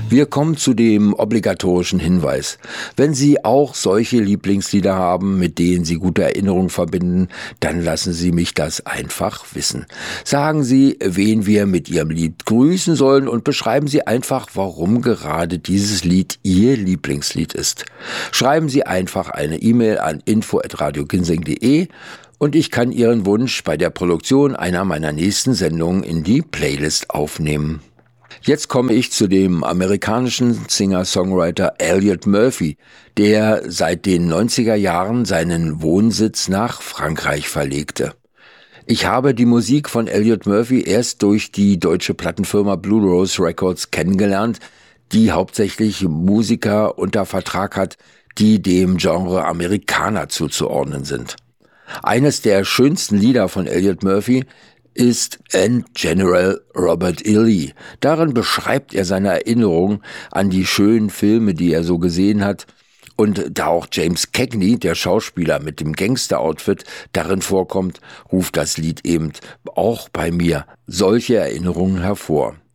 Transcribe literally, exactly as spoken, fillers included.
Wir kommen zu dem obligatorischen Hinweis. Wenn Sie auch solche Lieblingslieder haben, mit denen Sie gute Erinnerungen verbinden, dann lassen Sie mich das einfach wissen. Sagen Sie, wen wir mit Ihrem Lied grüßen sollen und beschreiben Sie einfach, warum gerade dieses Lied Ihr Lieblingslied ist. Schreiben Sie einfach eine E-Mail an info at radioginseng punkt de und ich kann Ihren Wunsch bei der Produktion einer meiner nächsten Sendungen in die Playlist aufnehmen. Jetzt komme ich zu dem amerikanischen Singer-Songwriter Elliot Murphy, der seit den neunziger Jahren seinen Wohnsitz nach Frankreich verlegte. Ich habe die Musik von Elliot Murphy erst durch die deutsche Plattenfirma Blue Rose Records kennengelernt, die hauptsächlich Musiker unter Vertrag hat, die dem Genre Amerikaner zuzuordnen sind. Eines der schönsten Lieder von Elliot Murphy ist And General Robert E. Lee. Darin beschreibt er seine Erinnerungen an die schönen Filme, die er so gesehen hat. Und da auch James Cagney, der Schauspieler mit dem Gangster-Outfit, darin vorkommt, ruft das Lied eben auch bei mir solche Erinnerungen hervor.